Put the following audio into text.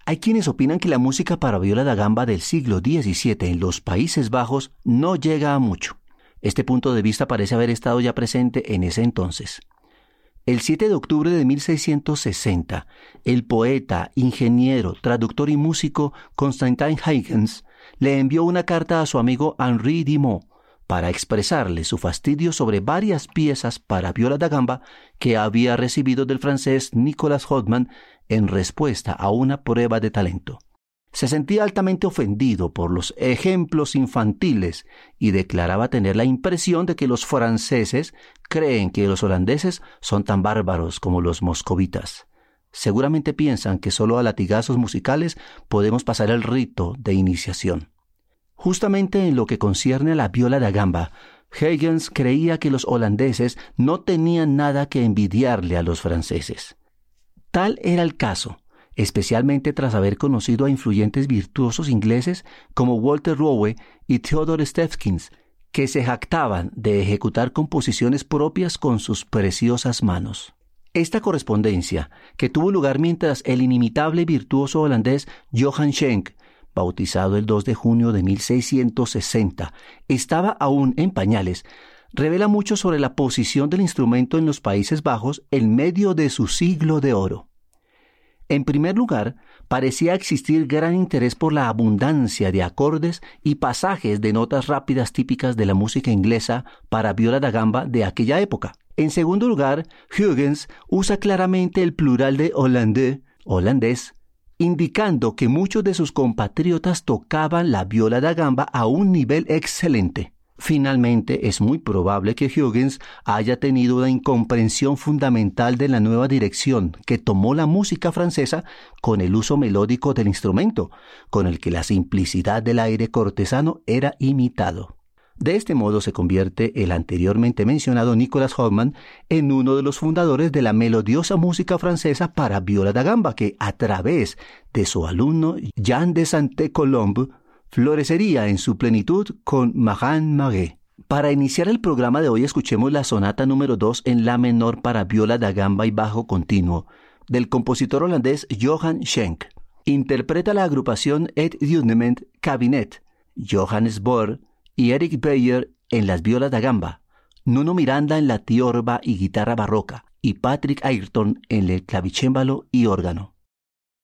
Hay quienes opinan que la música para viola da gamba del siglo XVII en los Países Bajos no llega a mucho. Este punto de vista parece haber estado ya presente en ese entonces. El 7 de octubre de 1660, el poeta, ingeniero, traductor y músico Constantin Huygens le envió una carta a su amigo Henri Dimot para expresarle su fastidio sobre varias piezas para viola da gamba que había recibido del francés Nicolas Hodman en respuesta a una prueba de talento. Se sentía altamente ofendido por los ejemplos infantiles y declaraba tener la impresión de que los franceses creen que los holandeses son tan bárbaros como los moscovitas. Seguramente piensan que solo a latigazos musicales podemos pasar el rito de iniciación. Justamente en lo que concierne a la viola da gamba, Huygens creía que los holandeses no tenían nada que envidiarle a los franceses. Tal era el caso, especialmente tras haber conocido a influyentes virtuosos ingleses como Walter Rowe y Theodor Stevkins, que se jactaban de ejecutar composiciones propias con sus preciosas manos. Esta correspondencia, que tuvo lugar mientras el inimitable virtuoso holandés Johan Schenk, bautizado el 2 de junio de 1660, estaba aún en pañales, revela mucho sobre la posición del instrumento en los Países Bajos en medio de su siglo de oro. En primer lugar, parecía existir gran interés por la abundancia de acordes y pasajes de notas rápidas típicas de la música inglesa para viola da gamba de aquella época. En segundo lugar, Huygens usa claramente el plural de hollandais, holandés, indicando que muchos de sus compatriotas tocaban la viola da gamba a un nivel excelente. Finalmente, es muy probable que Huygens haya tenido una incomprensión fundamental de la nueva dirección que tomó la música francesa con el uso melódico del instrumento, con el que la simplicidad del aire cortesano era imitado. De este modo se convierte el anteriormente mencionado Nicolas Hodman en uno de los fundadores de la melodiosa música francesa para viola da gamba que, a través de su alumno Jean de Sainte-Colombe, florecería en su plenitud con Marin Marais. Para iniciar el programa de hoy escuchemos la sonata número 2 en la menor para viola da gamba y bajo continuo, del compositor holandés Johan Schenk. Interpreta la agrupación Het Deunement Cabinet, Johannes Bohr y Eric Beyer en las violas da gamba, Nuno Miranda en la tiorba y guitarra barroca, y Patrick Ayrton en el clavicémbalo y órgano.